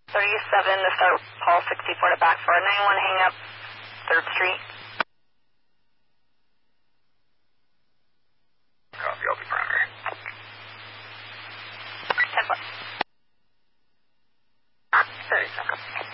37 to start Paul 64 to back for 91 hang up 3rd Street. Copy, I'll be primary. 10 foot. 30 seconds.